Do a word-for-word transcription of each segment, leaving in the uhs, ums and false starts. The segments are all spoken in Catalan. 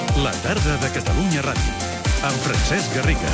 La tarda de Catalunya Ràdio, amb Francesc Garriga.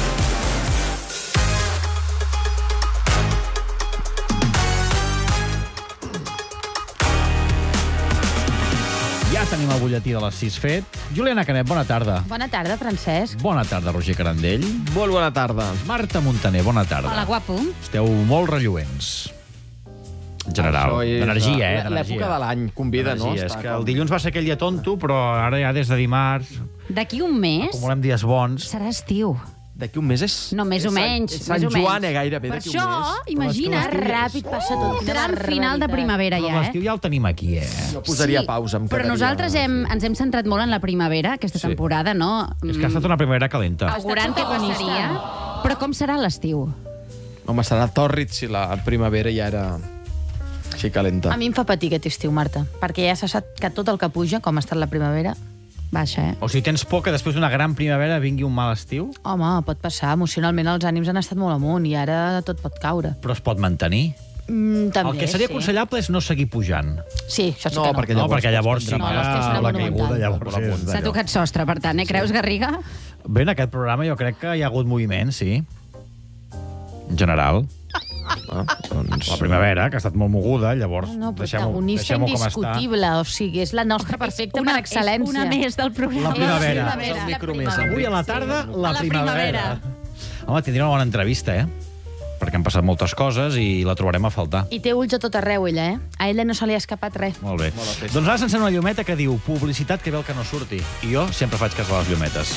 Ja tenim el butlletí de les sis fet. Juliana Canet, bona tarda. Bona tarda, Francesc. Bona tarda, Roger Carandell. Molt bona tarda. Marta Montaner, bona tarda. Hola, guapo. Esteu molt relluents. En general, d'energia, eh? L'època de l'any convida, no? És que el dilluns va ser aquell dia tonto, però ara ja des de dimarts D'aquí un mes acumulem dies bons. serà estiu. D'aquí un mes és... No, més o menys. És Sant Joan, eh, gairebé, Per d'aquí un això, mes. imagina't, ràpid passa tot. Gran final de primavera Però ja, l'estiu eh? ja el tenim aquí, eh? Jo posaria Sí, pausa. Em Però quedaria- nosaltres hem, ens hem centrat molt en la primavera, aquesta Sí. temporada, no? És que ha estat una primavera calenta. Augurant què passaria. Però com serà l'estiu? Home, serà tòrrid si la primavera ja era així calenta. A mi em fa patir aquest estiu, Marta, perquè ja se sap que tot el que puja, com ha estat la primavera, baixa, eh? O sigui, tens por que després d'una gran primavera vingui un mal estiu? Home, pot passar. Emocionalment els ànims han estat molt amunt i ara tot pot caure. Però es pot mantenir. Mm, també, El que seria sí. aconsellable és no seguir pujant. Sí, això sí No, que no. perquè No, llavors perquè llavors pots sí prendre que mal. No, és una la caiguda monumental. llavors és S'ha d'allò. tocat sostre, per tant, eh? Creus, Garriga? Bé, en aquest programa jo crec que hi ha hagut moviment, sí. En general. Ah, doncs... La primavera, que ha estat molt moguda, llavors No, deixem-ho protagonista deixem com està. indiscutible, o sigui, és la nostra perfecta Una- per excel·lència. és una més del programa. La primavera. La primavera. És el micro més, Avui a la tarda, la, A la primavera. primavera. Home, tindrà una bona entrevista, eh? Perquè han passat moltes coses i la trobarem a faltar. I té ulls a tot arreu, ella, eh? A ella no se li ha escapat res. Molt bé. Doncs ara s'encén una llumeta que diu publicitat que ve el que no surti. I jo sempre faig cas a les llumetes.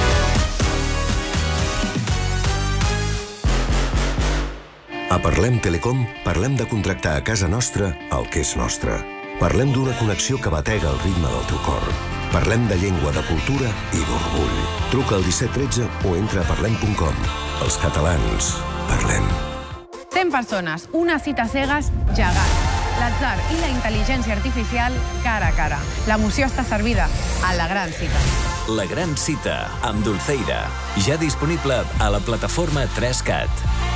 A Parlem Telecom parlem de contractar a casa nostra el que és nostre. Parlem d'una connexió que batega el ritme del teu cor. Parlem de llengua, de cultura i d'orgull. Truca al disset tretze o entra a parlem punt com. Els catalans, parlem. cent persones, una cita cegues gegant. L'atzar i la intel·ligència artificial cara a cara. L'emoció està servida a la gran cita. La gran cita, amb Dulceira. Ja disponible a la plataforma tres cat.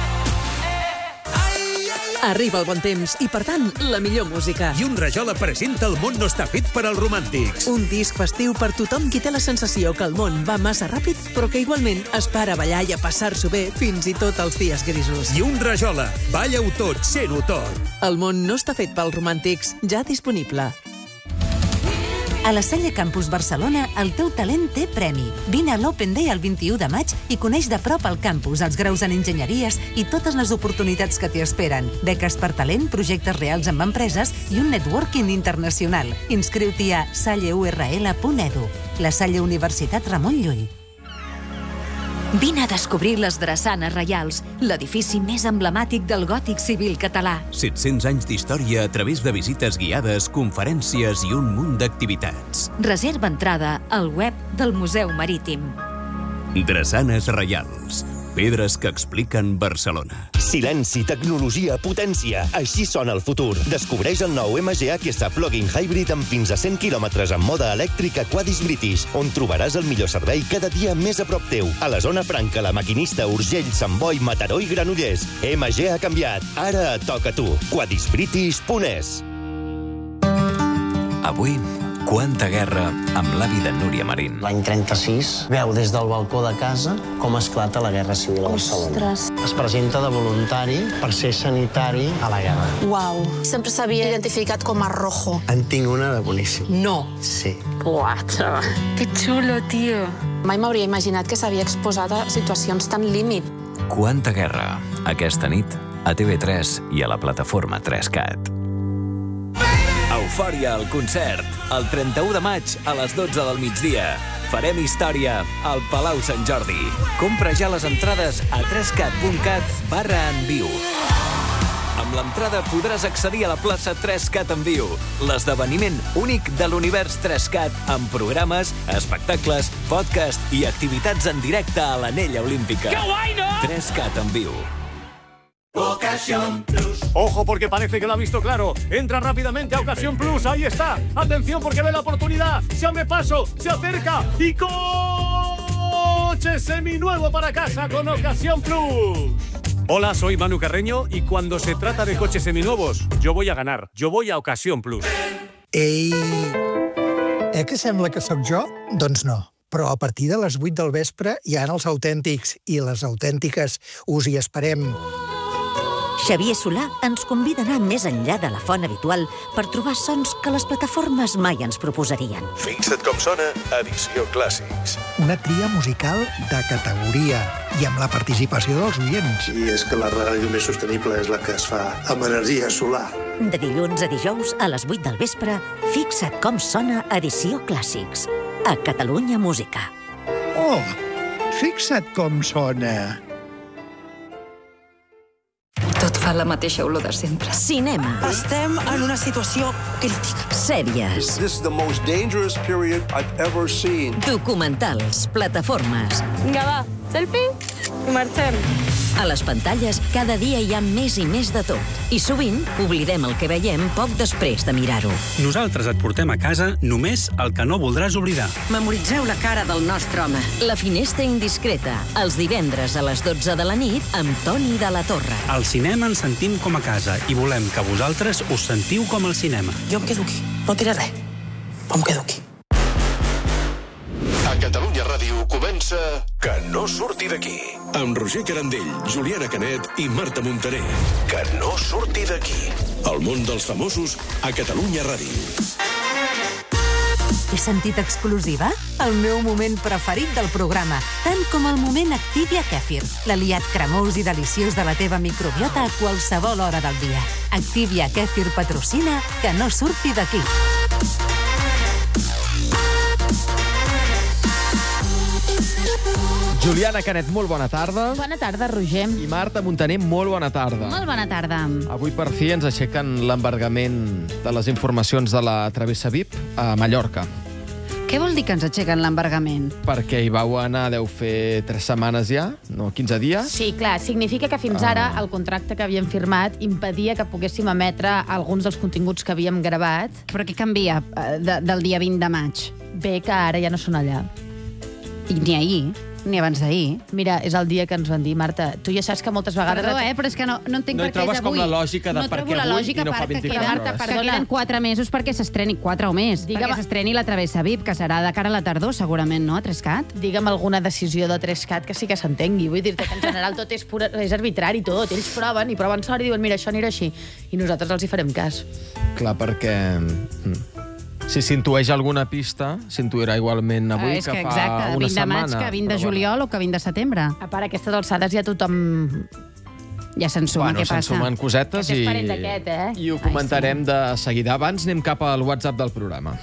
Arriba el bon temps i, per tant, la millor música. I un Rajola presenta El món no està fet per als romàntics. Un disc festiu per tothom qui té la sensació que el món va massa ràpid, però que igualment es para a ballar i a passar-s'ho bé fins i tot els dies grisos. I un Rajola, balla-ho tot, sent-ho tot. El món no està fet pels romàntics, ja disponible. A la Salle Campus Barcelona, el teu talent té premi. Vine a l'Open Day el vint-i-u de maig i coneix de prop el campus, els graus en enginyeries i totes les oportunitats que t'hi esperen. Beques per talent, projectes reals amb empreses i un networking internacional. Inscriu-t'hi a salle u erre ele punt edu. La Salle Universitat Ramon Llull. Vine a descobrir les Drassanes Reials, l'edifici més emblemàtic del gòtic civil català. set-cents anys d'història a través de visites guiades, conferències i un munt d'activitats. Reserva entrada al web del Museu Marítim. Drassanes Reials. Pedres que expliquen Barcelona. Silenci, tecnologia, potència. Així sona el futur. Descobreix el nou M G H S Plug-in Hybrid amb fins a cent quilòmetres en moda elèctrica Quadis British, on trobaràs el millor servei cada dia més a prop teu. A la zona franca, La Maquinista, Urgell, Sant Boi, Mataró i Granollers. M G ha canviat. Ara et toca a tu. quadis british punt es. Avui, quanta guerra amb l'avi de Núria Marín. L'any trenta-sis veu des del balcó de casa com esclata la Guerra Civil a Barcelona. Es presenta de voluntari per ser sanitari a la guerra. Uau, sempre s'havia identificat com a rojo. En tinc una de boníssim. No. Sí. Quatre. Que xulo, tio. Mai m'hauria imaginat que s'havia exposat a situacions tan límit. Quanta guerra, aquesta nit, a T V tres i a la plataforma tres cat. Eufòria al concert, el trenta-u de maig a les dotze del migdia. Farem història al Palau Sant Jordi. Compra ja les entrades a tres cat punt cat barra en viu. Amb l'entrada podràs accedir a la plaça tres cat en viu, l'esdeveniment únic de l'univers tres cat amb programes, espectacles, podcast i activitats en directe a l'Anella Olímpica. ¡Qué guay, no! tres cat en viu. Ocasión Plus. Ojo, porque parece que lo ha visto claro. Entra rápidamente a Ocasión Plus. Ahí está. Atención, porque ve la oportunidad. Se abre paso, se acerca y coche seminuevo para casa con Ocasión Plus. Hola, soy Manu Carreño y cuando se trata de coches seminuevos, yo voy a ganar. Yo voy a Ocasión Plus. Ei, eh que sembla que sóc jo? Doncs no. però a partir de les vuit del vespre hi ha els autèntics i les autèntiques. Us hi esperem. Xavier Solà ens convida a anar més enllà de la font habitual per trobar sons que les plataformes mai ens proposarien. Fixa't com sona Edició Clàssics. Una tria musical de categoria i amb la participació dels oients. I és que la ràdio més sostenible és la que es fa amb energia solar. De dilluns a dijous a les vuit del vespre, fixa't com sona Edició Clàssics. A Catalunya Música. Oh, fixa't com sona. Tot fa la mateixa olor de sempre. Cinema. Estem en una situació crítica. Sèries. This is the most dangerous period I've ever seen. Documentals, plataformes. Vinga, va, selfie i marxem. A les pantalles, cada dia hi ha més i més de tot. I sovint oblidem el que veiem poc després de mirar-ho. Nosaltres et portem a casa només el que no voldràs oblidar. Memoritzeu la cara del nostre home. La finestra indiscreta, els divendres a les dotze de la nit, amb Toni de la Torre. Al cinema ens sentim com a casa i volem que vosaltres us sentiu com al cinema. Jo em quedo aquí, no diré res, però em quedo aquí. A Catalunya Ràdio comença Que no surti d'aquí. Amb Roger Carandell, Juliana Canet i Marta Montaner. Que no surti d'aquí. El món dels famosos a Catalunya Ràdio. He sentit exclusiva? El meu moment preferit del programa, tant com el moment Activia Kefir, l'aliat cremós i deliciós de la teva microbiota a qualsevol hora del dia. Activia Kefir patrocina Que no surti d'aquí. Juliana Canet, molt bona tarda. Bona tarda, Roger. I Marta Montaner, molt bona tarda. Molt bona tarda. Avui per fi ens aixequen l'embargament de les informacions de la travessa V I P a Mallorca. Què vol dir que ens aixequen l'embargament? Perquè hi vau anar, deu fer tres setmanes ja, no, quinze dies. Sí, clar, significa que fins ara el contracte que havíem firmat impedia que poguéssim emetre alguns dels continguts que havíem gravat. Però què canvia eh, de, del dia vint de maig? Bé, que ara ja no són allà. I ni ahir, ni abans d'ahir. Mira, és el dia que ens van dir, Marta, tu ja saps que moltes vegades... Perdó, eh, però és que no, no entenc No hi per què és trobes com avui. la lògica de no per què la avui lògica i no fa per que vint-i-quatre queden- hores. Que queden quatre mesos perquè s'estreni, quatre o més, Digue'm- perquè s'estreni la Travessa V I P, que serà de cara a la tardor, segurament, no, a Trescat? Digue'm alguna decisió de Trescat que sí que s'entengui. Vull dir-te que en general tot és, pura, és arbitrari, tot. Ells proven i proven sort i diuen, mira, això anirà així. I nosaltres els hi farem cas. Clar, perquè... mm, si s'intueix alguna pista, s'intuirà igualment avui, Ah, és que, que fa exacte, una vint de maig, setmana. que vint de Però juliol o que vint de setembre. A part, a aquestes alçades ja tothom... Ja se'n suma, Bueno, què se'n passa? sumen cosetes Aquest és i, parent d'aquest, eh? i ho comentarem de seguida. Abans anem cap al WhatsApp del programa.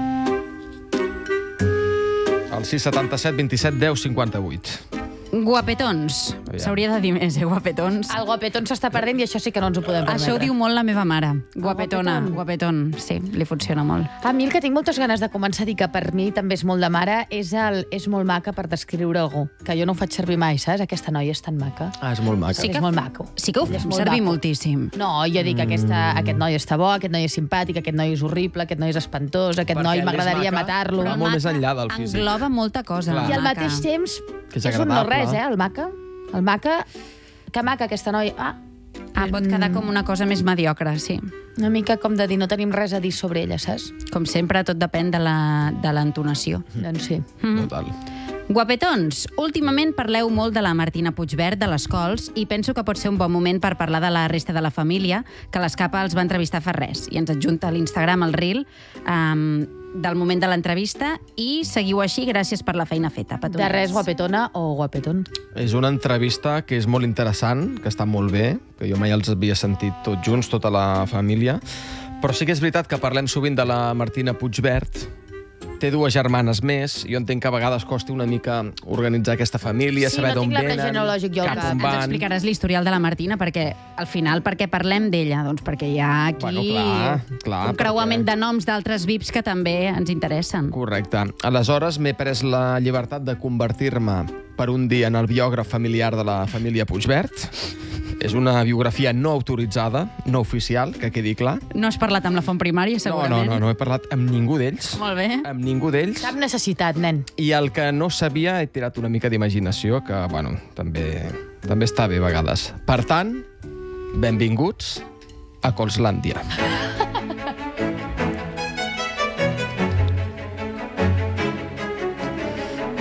El sis setanta set vint set deu cinquanta vuit. Guapetons. Aviam. S'hauria de dir més, eh, guapetons. El guapetón s'està perdent i això sí que no ens ho podem permetre. Això ho diu molt la meva mare. Guapetona, guapetón. guapetón. Sí, li funciona molt. A mi el que tinc moltes ganes de començar a dir que per mi també és molt de mare és el és molt maca per descriure algú. Que jo no ho faig servir mai, saps? Aquesta noia és tan maca. Ah, és molt maca. Sí que és molt maco. Sí que ho Ell és fem molt servir maco. moltíssim. No, jo dic que aquesta, aquest noi està bo, aquest noi és simpàtic, aquest noi és horrible, aquest noi és espantós, aquest Perquè noi ell és m'agradaria maca, matar-lo. però molt més enllà del físic. Engloba molta cosa. Clar. I al maca. mateix temps Que és és un no agradable. res, eh, el maca. El maca... Que maca aquesta noia. Ah, Ah, pot quedar com una cosa més mediocre, sí. una mica com de dir no tenim res a dir sobre ella, saps? Com sempre, tot depèn de la- de l'entonació. Doncs sí. Total. Guapetons, últimament parleu molt de la Martina Puigvert, de les Cols, i penso que pot ser un bon moment per parlar de la resta de la família, que l'Escapa els va entrevistar fa res, i ens adjunta a l'Instagram el reel um, del moment de l'entrevista, i seguiu així, gràcies per la feina feta. De petonets. res, guapetona o guapetón. És una entrevista que és molt interessant, que està molt bé, que jo mai els havia sentit tots junts, tota la família, però sí que és veritat que parlem sovint de la Martina Puigvert. Té dues germanes més, jo entenc que a vegades costi una mica organitzar aquesta família, Sí, saber no d'on tinc l'arbre venen, genealògic jo al cap cap. on Ens van... explicaràs l'historial de la Martina, perquè al final, per què parlem d'ella? Doncs perquè hi ha aquí Bueno, clar, clar, un creuament perquè- de noms d'altres V I Ps que també ens interessen. Correcte. Aleshores, m'he pres la llibertat de convertir-me per un dia en el biògraf familiar de la família Puigvert. És una biografia no autoritzada, no oficial, que quedi clar. No has parlat amb la font primària, No, segurament? no, no, no he parlat amb ningú d'ells. Molt bé. Amb ningú d'ells. Cap necessitat, nen. I el que no sabia, he tirat una mica d'imaginació, que, bueno, també, també està bé a vegades. Per tant, benvinguts a Colslàndia.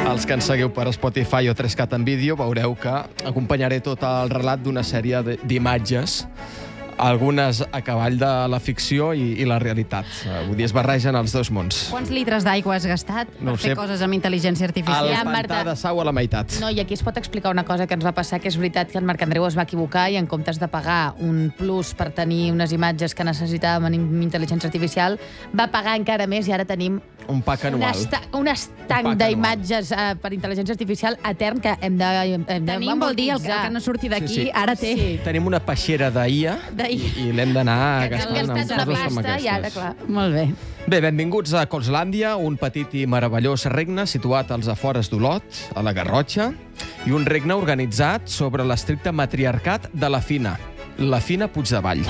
Els que ens seguiu per Spotify o tres cat en vídeo veureu que acompanyaré tot el relat d'una sèrie d'imatges, algunes a cavall de la ficció i, i la realitat. Vull dir, es barregen els dos mons. Quants litres d'aigua has gastat No per ho fer sé. coses amb intel·ligència artificial? El pantà de sau a la meitat. No, i aquí es pot explicar una cosa que ens va passar, que és veritat que en Marc Andreu es va equivocar i en comptes de pagar un plus per tenir unes imatges que necessitàvem en intel·ligència artificial, va pagar encara més i ara tenim un pack un, anual. esta un estanc d'imatges uh, per intel·ligència artificial etern que hem de hem de Tenim, vol dir, el que, el que no surti d'aquí, Sí, sí. ara té. Sí. Tenim una peixera d'I A i l'hem d'anar gastant amb gastat una coses com pasta i ara, aquestes. clar. Molt bé. Bé, benvinguts a Colslàndia, un petit i meravellós regne situat als afores d'Olot, a la Garrotxa, i un regne organitzat sobre l'estricte matriarcat de la Fina, la Fina Puigdevall.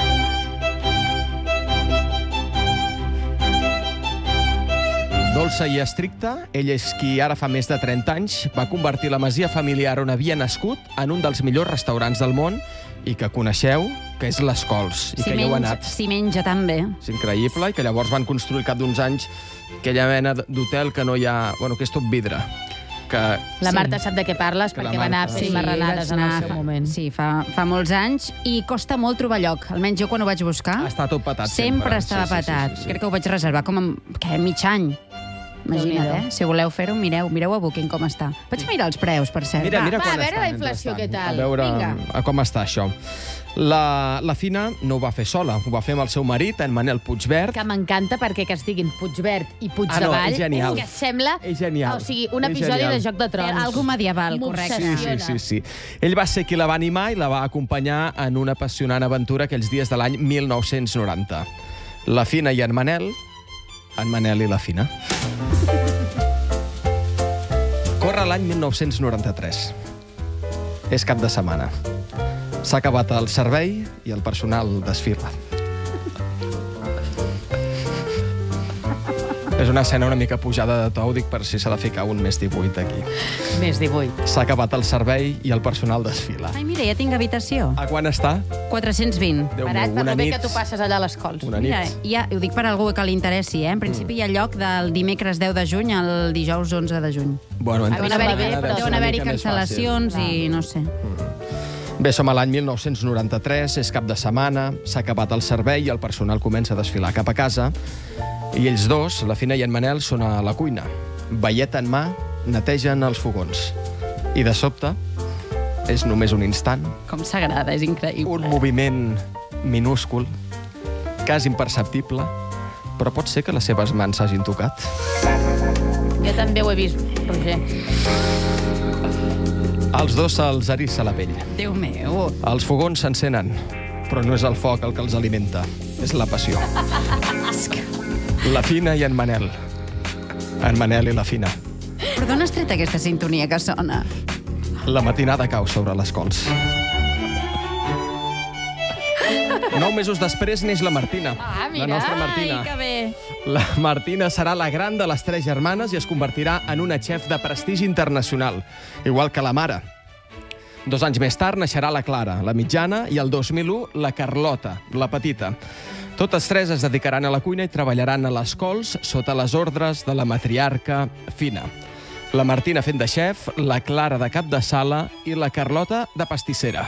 Dolça i estricta, ell és qui ara fa més de trenta anys va convertir la masia familiar on havia nascut en un dels millors restaurants del món i que coneixeu, que és l'Es Cols, i Si que hi heu menja, anat. si menja tan bé. És increïble, i que llavors van construir al cap d'uns anys aquella mena d'hotel que no hi ha... Bueno, que és tot vidre. Que... La Marta sap de què parles, Que la perquè va anar a Marta- fer marranades vaig en el anar seu fa- moment. Sí, fa, fa molts anys, i costa molt trobar lloc. Almenys jo quan ho vaig buscar... Està tot patat sempre. sempre. estava Sí, sí, sí, patat. sí, sí. Crec que ho vaig reservar com en què, mig any. Imagina't, Déu-n'hi-do. eh? Si voleu fer-ho, mireu, mireu a Booking com està. Vaig mirar els preus, per cert. Mira, mira Va, quan a veure està, la inflació, què tal? A veure Vinga. a com està això. La, la Fina no ho va fer sola, ho va fer amb el seu marit, en Manel Puigverd. Que m'encanta perquè que es diguin Puigverd i Puigdevall, Ah, no, és genial. que sembla És genial. o sigui, un És episodi genial. de Joc de Trons. Algo medieval, correcte. Sí, sí, sí, sí. Ell va ser qui la va animar i la va acompanyar en una apassionant aventura aquells dies de l'any mil nou-cents noranta. La Fina i en Manel, en Manel i la Fina. Corre l'any mil nou-cents noranta-tres. És cap de setmana. S'ha acabat el servei i el personal desfila. És una escena una mica pujada de to, ho dic per si s'ha de ficar un més divuit aquí. Més divuit. S'ha acabat el servei i el personal desfila. Ai, mira, ja tinc habitació. A quan està? quatre-cents vint. Déu Barat, meu, per una lo bé nit. que tu passes allà a les cols. Una Mira, nit. ja, ho dic per algú que li interessi, eh? En principi hi ha lloc del dimecres deu de juny al dijous onze de juny. Bueno, entre Deuen haver-hi setmana deu ser deuen una haver-hi mica més cancel·lacions fàcil. i no sé. Bé, som a l'any mil nou-cents noranta-tres, és cap de setmana, s'ha acabat el servei i el personal comença a desfilar cap a casa. I ells dos, la Fina i en Manel, són a la cuina. Veieta en mà, netegen els fogons. I de sobte, és només un instant, Com s'agrada, és increïble. un moviment minúscul, quasi imperceptible, però pot ser que les seves mans s'hagin tocat. Jo també ho he vist, Roger. Als dos se'ls eriça la pell. Déu meu. Els fogons s'encenen, però no és el foc el que els alimenta, és la passió. La Fina i en Manel. En Manel i la Fina. Però d'on has tret aquesta sintonia que sona? La matinada cau sobre les cols. Nou mesos després neix la Martina. Ah, mira. La nostra Martina. Ai, que bé. La Martina serà la gran de les tres germanes i es convertirà en una xef de prestigi internacional, igual que la mare. Dos anys més tard naixerà la Clara, la mitjana, i el dos mil u la Carlota, la petita. Totes tres es dedicaran a la cuina i treballaran a les cols sota les ordres de la matriarca Fina. La Martina fent de xef, la Clara de cap de sala i la Carlota de pastissera.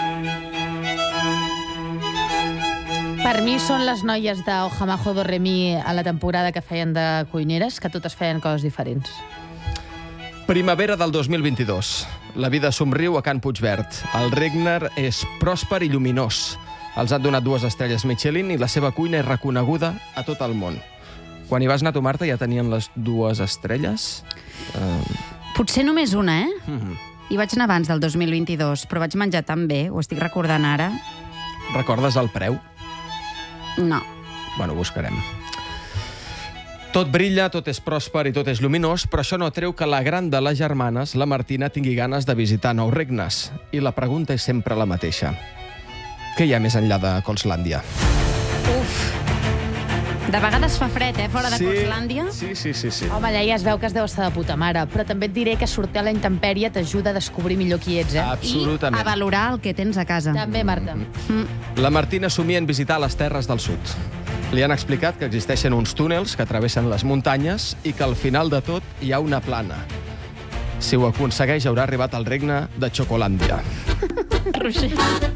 Per mi són les noies de Ojamajo do Remi a la temporada que feien de cuineres, que totes feien coses diferents. Primavera del dos mil vint-i-dos. La vida somriu a Can Puigverd. El regne és pròsper i lluminós. Els han donat dues estrelles Michelin i la seva cuina és reconeguda a tot el món. Quan hi vas anar tu, Marta, ja tenien les dues estrelles? Uh... Potser només una, eh? Mm-hmm. Hi vaig anar abans del dos mil vint-i-dos, però vaig menjar tan bé, ho estic recordant ara. Recordes el preu? No. Bueno, ho buscarem. Tot brilla, tot és pròsper i tot és lluminós, però això no treu que la gran de les germanes, la Martina, tingui ganes de visitar nous regnes. I la pregunta és sempre la mateixa. Què hi ha més enllà de Colslàndia? Uf. De vegades fa fred, eh, fora de Sí. Colslàndia. Sí, sí, sí, sí. Home, allà ja es veu que es deu estar de puta mare, però també et diré que sortir a la intempèrie t'ajuda a descobrir millor qui ets, eh? Absolutament. I a valorar el que tens a casa. També, Marta. Mm. La Martina somia en visitar les terres del sud. Li han explicat que existeixen uns túnels que travessen les muntanyes i que al final de tot hi ha una plana. Si ho aconsegueix, haurà arribat al regne de Xocolàndia. Roger.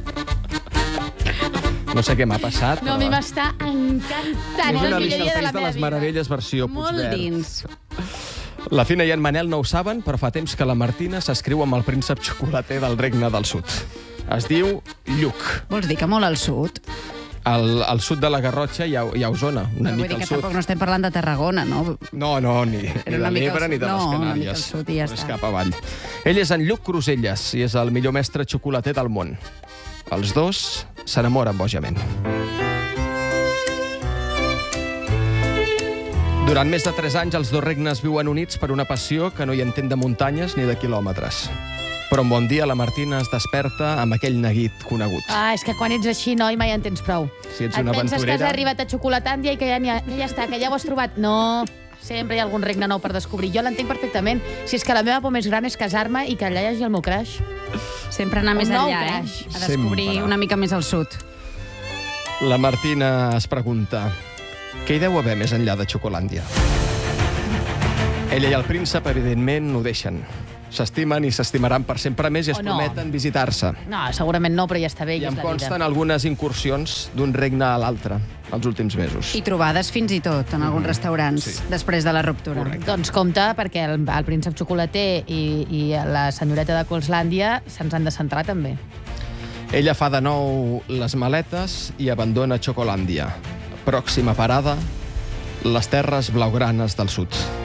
No sé què m'ha passat, No, a mi m'està encantant. és el una millor Alicia dia al de la País de meva les vida. Meravelles versió Molt Puigverd. dins. La Fina i en Manel no ho saben, però fa temps que la Martina s'escriu amb el príncep xocolater del Regne del Sud. Es diu Lluc. Vols dir que molt al sud? Al, al sud de la Garrotxa hi ha, hi ha Osona, una Vull mica dir al que sud. tampoc no estem parlant de Tarragona, no? No, no, ni, ni Era de una mica al l'Ebre ni de sud. les No, una Canàries. mica al sud i ja No és està. cap avall. Ell és en Lluc Cruselles i és el millor mestre xocolater del món. Els dos s'enamoren bojament. Durant més de tres anys, els dos regnes viuen units per una passió que no hi entén de muntanyes ni de quilòmetres. Però un bon dia la Martina es desperta amb aquell neguit conegut. Ah, és que quan ets així, noi, mai en tens prou. Si ets Et una penses que has aventurera... arribat a Xocolatàndia i que ja, ha, que ja està, que ja ho has trobat. No, sempre hi ha algun regne nou per descobrir. Jo l'entenc perfectament. Si és que la meva por més gran és casar-me i que allà hi hagi el meu crush. Sempre anar Un més nou enllà, eh? crush. A descobrir Sempre. una mica més al sud. La Martina es pregunta: què hi deu haver més enllà de Xocolàndia? Ella i el príncep, evidentment, ho deixen. S'estimen i s'estimaran per sempre més i es O no. prometen visitar-se. No, segurament no, però ja està bé. I ja em és la consten vida. algunes incursions d'un regne a l'altre els últims mesos. I trobades fins i tot en alguns restaurants sí. després de la ruptura. Doncs compte, perquè el, el príncep xocolater i, i la senyoreta de Colslàndia se'ns han de centrar també. Ella fa de nou les maletes i abandona Xocolàndia. Pròxima parada, les terres blaugranes del sud.